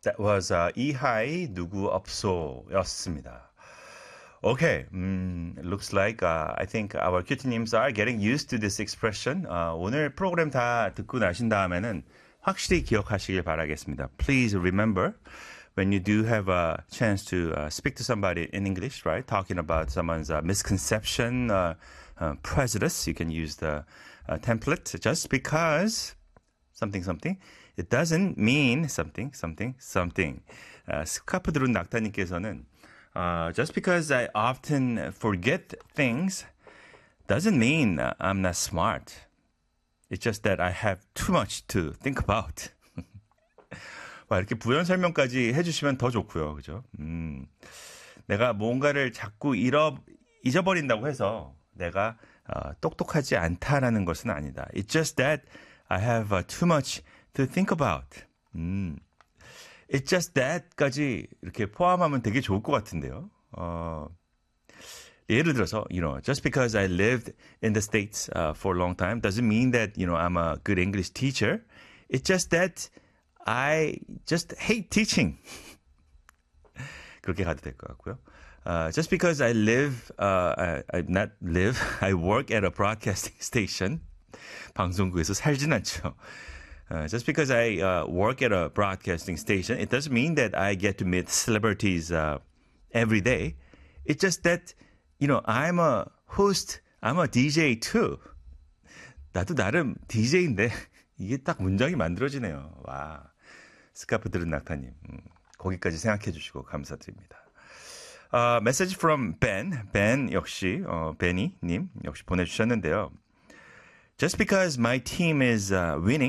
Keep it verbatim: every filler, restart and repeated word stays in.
That was uh, 이하이 누구 없소였습니다. Okay, mm, looks like uh, I think our 큐티님s are getting used to this expression. Uh, 오늘 프로그램 다 듣고 나신 다음에는 확실히 기억하시길 바라겠습니다. Please remember when you do have a chance to uh, speak to somebody in English, right? Talking about someone's uh, misconception, uh, uh, prejudice, you can use the uh, template. Just because something something, it doesn't mean something something something. Uh, 스카프 들은 낙타님께서는 uh, just because I often forget things doesn't mean uh, I'm not smart. It's just that I have too much to think about. 와, 이렇게 부연 설명까지 해주시면 더 좋고요, 그죠? 음, 내가 뭔가를 자꾸 잃어 잊어버린다고 해서 내가 어, 똑똑하지 않다라는 것은 아니다. It's just that I have uh, too much to think about. 음, It's just that까지 이렇게 포함하면 되게 좋을 것 같은데요. 어, 예를 들어서, you know, just because I lived in the States uh, for a long time doesn't mean that, you know, I'm a good English teacher. It's just that I just hate teaching. 그렇게 가도 될 것 같고요. Uh, just because I live, uh, I, I not live, I work at a broadcasting station. 방송국에서 살진 않죠. Uh, just because I uh, work at a broadcasting station, it doesn't mean that I get to meet celebrities uh, every day. It's just that, you know, I'm a host, I'm a 디제이 too. 나도 나름 디제이인데 이게 딱 문장이 만들어지네요. 와, 스카프 들은 낙타님, 음, 거기까지 생각해 주시고 감사드립니다. Uh, message from Ben, Ben 역시 어, 베니님 역시 보내주셨는데요. Just because my team is uh, winning